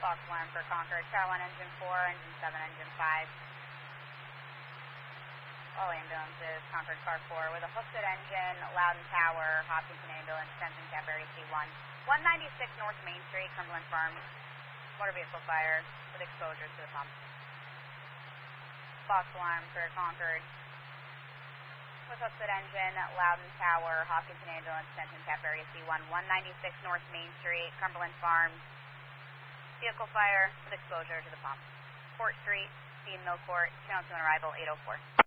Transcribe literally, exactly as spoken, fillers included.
Fox one for Concord, Tower one, engine four, engine seven, engine five. All ambulances, Concord Car four with a Hooksett engine, Loudon Tower, Hopkinton Ambulance, Denton Cap Area C one. one ninety-six North Main Street, Cumberland Farms, motor vehicle fire with exposure to the pump. Fox one for Concord with Hooksett engine, Loudon Tower, Hopkinton Ambulance, Denton Cap Area C one. one ninety-six North Main Street, Cumberland Farms, vehicle fire with exposure to the pump. Port Street, Steam Mill Court, channel two on arrival, eight oh four.